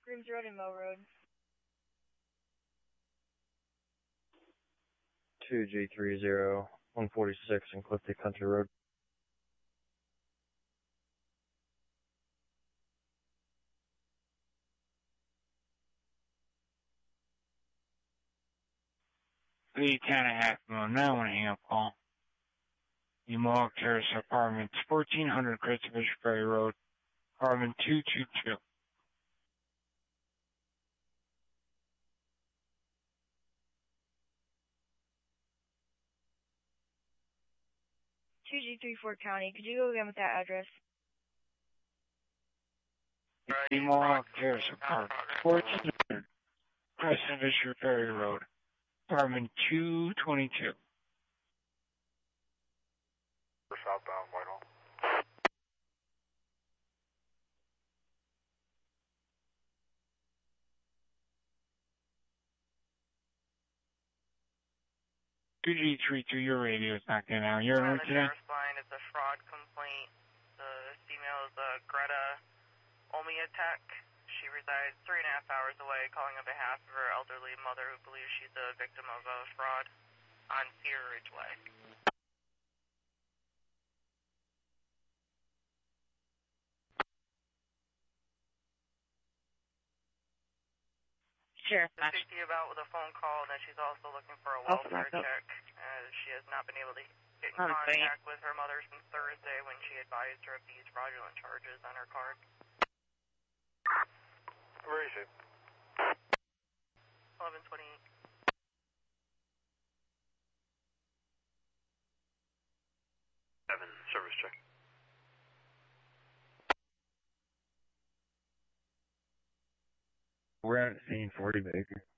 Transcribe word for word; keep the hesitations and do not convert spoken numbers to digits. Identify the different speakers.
Speaker 1: Grooms Road and Mill Road.
Speaker 2: two G three zero, one forty-six in Clifty Country Road.
Speaker 3: three ten and a half mile. Now I want to hang up call. You Mohawk Terrace Apartments, fourteen hundred Christopher Ferry Road, apartment two two two.
Speaker 1: two G three Fort County. Could you go again with that address?
Speaker 3: You Mohawk Terrace Apartments, fourteen hundred Christopher Ferry Road, apartment two twenty-two.
Speaker 4: Southbound Whitehall.
Speaker 3: two G three two, your radio is not getting out. You're
Speaker 5: on
Speaker 3: alert
Speaker 5: the
Speaker 3: today?
Speaker 5: sheriff's line, it's a fraud complaint. The female is uh, Greta Olmiatek. She resides three and a half hours away, calling on behalf of her elderly mother who believes she's a victim of a fraud on Cedar Ridge Way.
Speaker 6: Sheriff,
Speaker 5: To speak to you about with a phone call, and then she's also looking for a welfare check, as she has not been able to get in contact with her mother since Thursday when she advised her of these fraudulent charges on her card.
Speaker 4: Where is it?
Speaker 5: eleven twenty-eight.
Speaker 4: Seven, service check.
Speaker 2: We're at scene forty Baker.